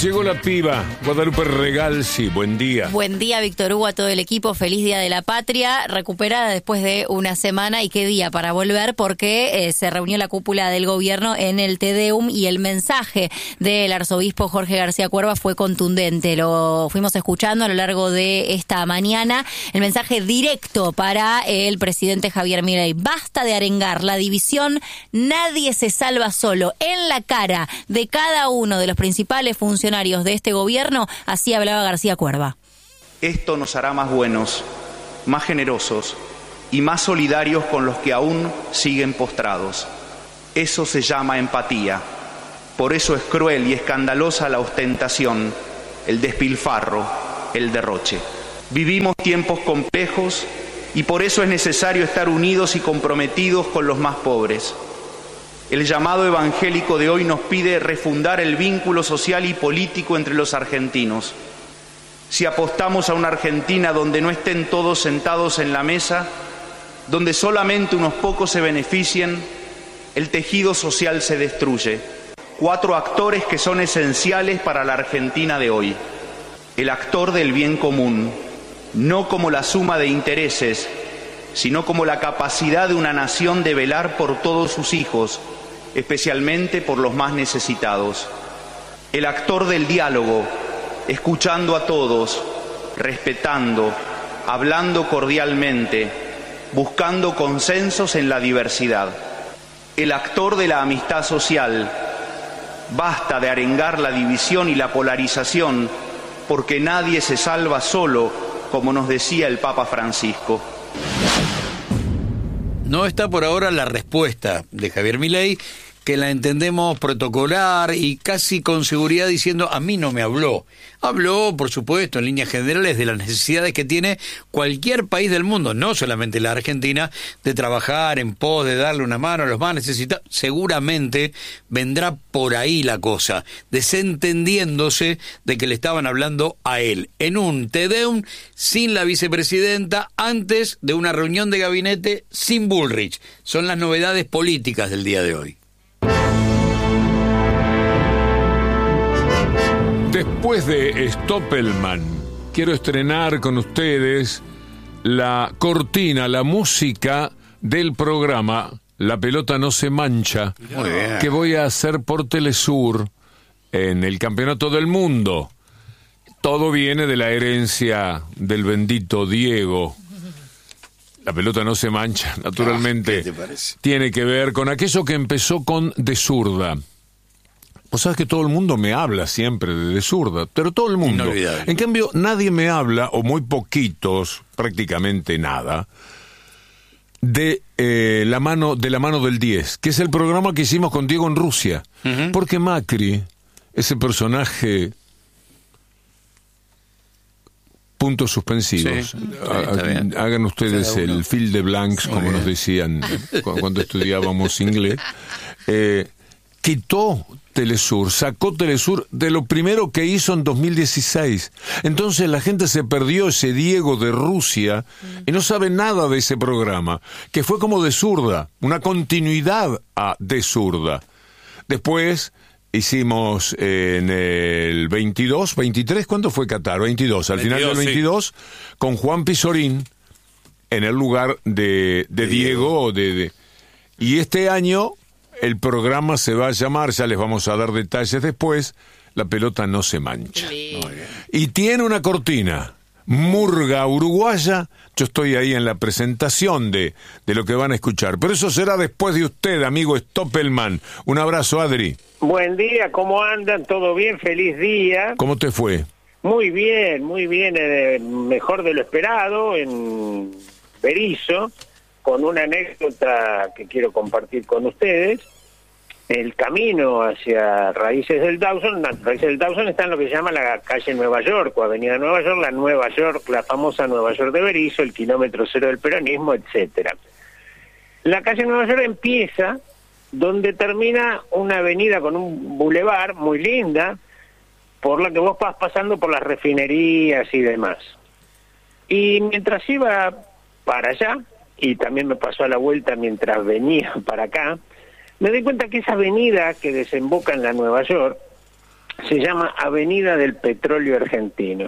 Llegó la piba, Guadalupe Regal, sí, buen día. Buen día, Víctor Hugo, a todo el equipo, feliz Día de la Patria, recuperada después de una semana, y qué día para volver, porque se reunió la cúpula del gobierno en el Te Deum y el mensaje del arzobispo Jorge García Cuerva fue contundente, lo fuimos escuchando a lo largo de esta mañana, el mensaje directo para el presidente Javier Milei: basta de arengar la división, nadie se salva solo. En la cara de cada uno de los principales funcionarios de este gobierno, así hablaba García Cuerva. Esto nos hará más buenos, más generosos y más solidarios con los que aún siguen postrados. Eso se llama empatía. Por eso es cruel y escandalosa la ostentación, el despilfarro, el derroche. Vivimos tiempos complejos y por eso es necesario estar unidos y comprometidos con los más pobres. El llamado evangélico de hoy nos pide refundar el vínculo social y político entre los argentinos. Si apostamos a una Argentina donde no estén todos sentados en la mesa, donde solamente unos pocos se beneficien, el tejido social se destruye. 4 actores que son esenciales para la Argentina de hoy. El actor del bien común, no como la suma de intereses, sino como la capacidad de una nación de velar por todos sus hijos, especialmente por los más necesitados. El actor del diálogo, escuchando a todos, respetando, hablando cordialmente, buscando consensos en la diversidad. El actor de la amistad social, basta de arengar la división y la polarización, porque nadie se salva solo, como nos decía el Papa Francisco. No está por ahora la respuesta de Javier Milei, que la entendemos protocolar y casi con seguridad diciendo: a mí no me habló. Habló, por supuesto, en líneas generales de las necesidades que tiene cualquier país del mundo, no solamente la Argentina, de trabajar en pos de darle una mano a los más necesitados. Seguramente vendrá por ahí la cosa, desentendiéndose de que le estaban hablando a él, en un Te Deum sin la vicepresidenta, antes de una reunión de gabinete sin Bullrich. Son las novedades políticas del día de hoy. Después de Stoppelman, quiero estrenar con ustedes la cortina, la música del programa La Pelota No Se Mancha, que voy a hacer por Telesur en el Campeonato del Mundo. Todo viene de la herencia del bendito Diego. La pelota no se mancha, naturalmente. ¿Qué te parece? Tiene que ver con aquello que empezó con De Zurda. Vos sabés que todo el mundo me habla siempre de Zurda, pero todo el mundo. Inolvidable. En cambio, nadie me habla, o muy poquitos, prácticamente nada, de la mano del 10, que es el programa que hicimos con Diego en Rusia. Uh-huh. Porque Macri, ese personaje... puntos suspensivos. Sí, está bien. Hagan ustedes el fill de blanks, como nos decían cuando estudiábamos inglés. Quitó Telesur, sacó Telesur de lo primero que hizo en 2016. Entonces la gente se perdió ese Diego de Rusia y no sabe nada de ese programa, que fue como De Zurda, una continuidad a De Zurda. Después... hicimos en el 22, 23, ¿cuándo fue Qatar? 22, al 22, final del 22, sí. Con Juan Pizorín, en el lugar de Diego. Y este año el programa se va a llamar, ya les vamos a dar detalles después, La Pelota No Se Mancha. Y tiene una cortina, murga uruguaya. Yo estoy ahí en la presentación de lo que van a escuchar, pero eso será después de usted, amigo Stoppelman. Un abrazo, Adri. Buen día, ¿cómo andan? ¿Todo bien? Feliz día. ¿Cómo te fue? Muy bien, mejor de lo esperado, en Berisso, con una anécdota que quiero compartir con ustedes. El camino hacia Raíces del Dawson está en lo que se llama la calle Nueva York, o Avenida Nueva York, la famosa Nueva York de Berisso, el kilómetro cero del peronismo, etcétera. La calle Nueva York empieza donde termina una avenida con un bulevar muy linda, por la que vos vas pasando por las refinerías y demás. Y mientras iba para allá, y también me pasó a la vuelta mientras venía para acá, me di cuenta que esa avenida que desemboca en la Nueva York se llama Avenida del Petróleo Argentino.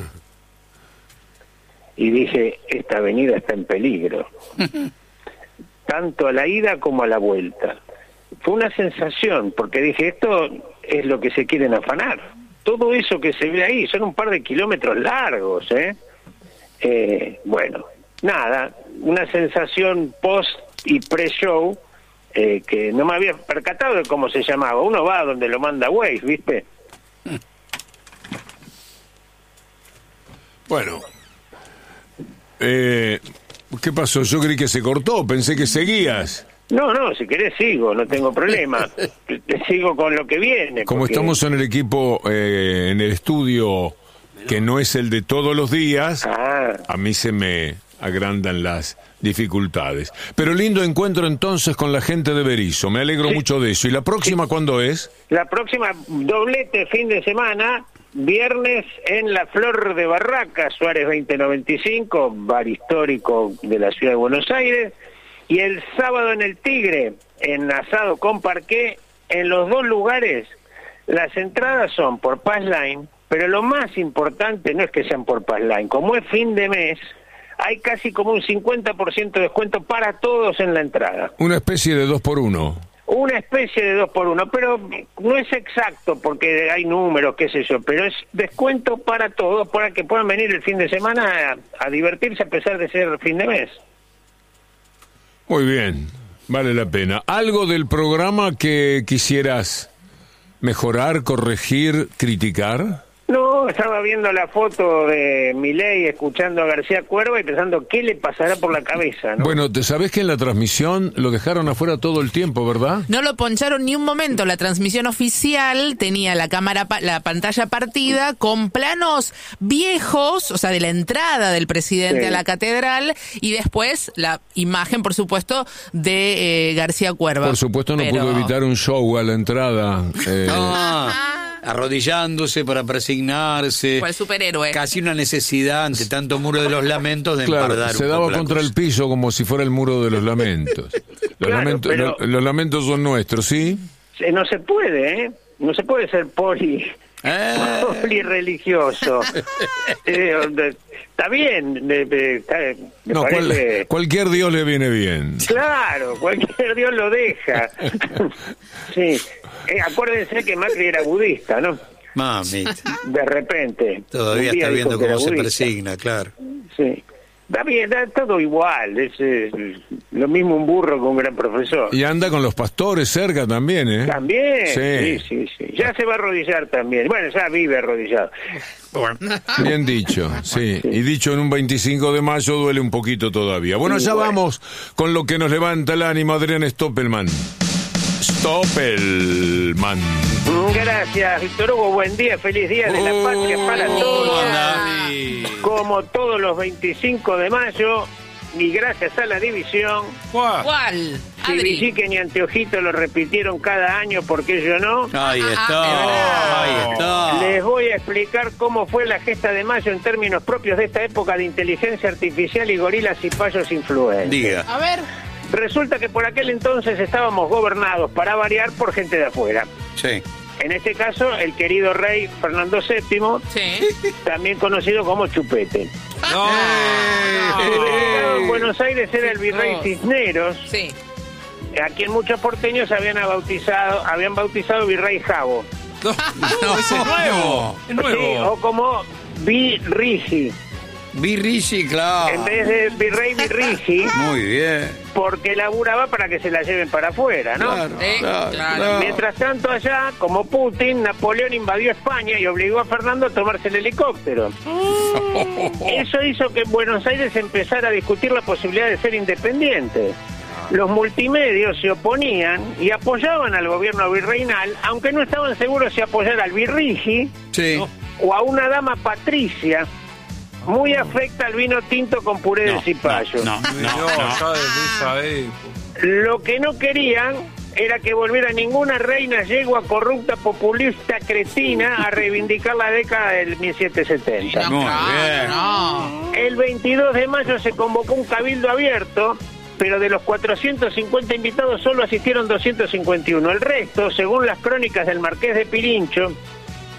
Y dije, esta avenida está en peligro, tanto a la ida como a la vuelta. Fue una sensación, porque dije, esto es lo que se quieren afanar. Todo eso que se ve ahí, son un par de kilómetros largos, bueno, nada, una sensación post y pre-show que no me había percatado de cómo se llamaba. Uno va donde lo manda Waze, ¿viste? Bueno, ¿qué pasó? Yo creí que se cortó, pensé que seguías. No, si querés sigo, no tengo problema. Sigo con lo que viene. Como porque... estamos en el equipo, en el estudio, que no es el de todos los días, a mí se me agrandan las dificultades. Pero lindo encuentro entonces con la gente de Berisso, me alegro mucho de eso. ¿Y la próxima cuándo es? La próxima, doblete fin de semana, viernes en La Flor de Barracas, Suárez 2095, bar histórico de la ciudad de Buenos Aires, y el sábado en el Tigre, en asado con parqué. En los dos lugares las entradas son por Passline, pero lo más importante no es que sean por Passline, como es fin de mes, hay casi como un 50% de descuento para todos en la entrada. Una especie de 2x1. Una especie de 2x1, pero no es exacto porque hay números, qué sé yo, pero es descuento para todos, para que puedan venir el fin de semana a divertirse a pesar de ser fin de mes. Muy bien, vale la pena. ¿Algo del programa que quisieras mejorar, corregir, criticar? No, estaba viendo la foto de Milei escuchando a García Cuerva y pensando qué le pasará por la cabeza, ¿no? Bueno, sabés que en la transmisión lo dejaron afuera todo el tiempo, ¿verdad? No lo poncharon ni un momento. La transmisión oficial tenía la cámara, la pantalla partida con planos viejos, o sea, de la entrada del presidente a la catedral, y después la imagen, por supuesto, de García Cuerva. Por supuesto no pudo evitar un show a la entrada. Arrodillándose para persignarse. Fue el superhéroe. Casi una necesidad ante tanto muro de los lamentos de claro, empardar se un daba poco contra el piso como si fuera el muro de los lamentos. Claro, los lamentos son nuestros, ¿sí? No se puede, No se puede ser polireligioso. Está bien. No, cualquier Dios le viene bien. Claro, cualquier Dios lo deja. Sí. Acuérdense que Macri era budista, ¿no? Mamita. De repente. Todavía está viendo cómo se persigna, claro. Sí. Está bien, da todo igual. Es lo mismo un burro que un gran profesor. Y anda con los pastores cerca también, ¿eh? También. Sí. Sí. Ya se va a arrodillar también. Bueno, ya vive arrodillado. Bien dicho, sí. Y dicho en un 25 de mayo duele un poquito todavía. Bueno, ya vamos con lo que nos levanta el ánimo, Adrián Stoppelman. Stoppelman. Gracias, Víctor Hugo. Buen día, feliz día de la patria para todos. Como todos los 25 de mayo, y gracias a la división. ¿Cuál? Si Villiquen y Anteojito lo repitieron cada año, ¿por qué yo no? Ahí está. Les voy a explicar cómo fue la gesta de mayo en términos propios de esta época de inteligencia artificial y gorilas y payos influencers. Diga. A ver. Resulta que por aquel entonces estábamos gobernados, para variar, por gente de afuera. Sí. En este caso, el querido rey Fernando VII, también conocido como Chupete. En Buenos Aires era el virrey Cisneros, a quien muchos porteños habían bautizado virrey Jabo. Ese es nuevo. Sí, o como Virrigi. Virrigi, claro. En vez de virrey Virrigi. Muy bien. Porque laburaba para que se la lleven para afuera, ¿no? Claro. Mientras tanto allá, como Putin, Napoleón invadió España y obligó a Fernando a tomarse el helicóptero. Eso hizo que en Buenos Aires empezara a discutir la posibilidad de ser independiente. Los multimedios se oponían y apoyaban al gobierno virreinal, aunque no estaban seguros si apoyar al Virrigi o a una dama patricia muy afecta al vino tinto con puré de cipallo. Lo que no querían era que volviera ninguna reina yegua corrupta, populista, cretina a reivindicar la década del 1770. Muy bien. El 22 de mayo se convocó un cabildo abierto, pero de los 450 invitados solo asistieron 251. El resto, según las crónicas del Marqués de Pirincho,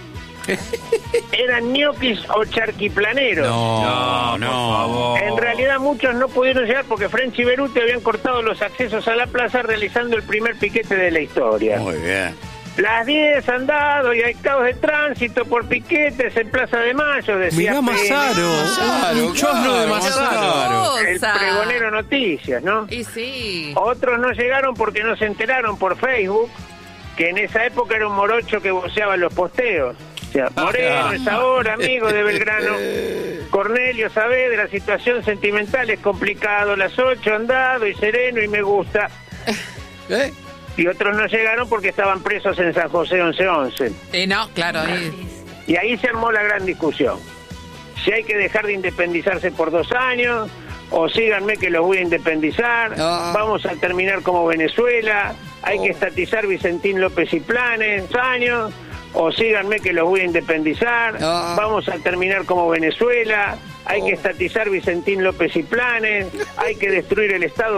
eran ñoquis o charquiplaneros. No. Por favor. En realidad muchos no pudieron llegar porque French y Beruti habían cortado los accesos a la plaza realizando el primer piquete de la historia. Muy bien. Las 10 han dado y hay caos de tránsito por piquetes en Plaza de Mayo, decía Mirá Mazzaro, un chosno de Mazzaro. el pregonero Noticias, ¿no? Y sí. Otros no llegaron porque no se enteraron por Facebook que en esa época era un morocho que voceaba los posteos. O sea, Moreno es ahora amigo de Belgrano. Cornelio Saavedra, situación sentimental es complicado. Las 8 han dado y sereno y me gusta. Y otros no llegaron porque estaban presos en San José 1111. No, claro. Y ahí se armó la gran discusión. Si hay que dejar de independizarse por 2 años, o síganme que los voy a independizar, vamos a terminar como Venezuela, hay que estatizar Vicentín López y Planes, años, o síganme que los voy a independizar, vamos a terminar como Venezuela, hay que estatizar Vicentín López y Planes, hay que destruir el Estado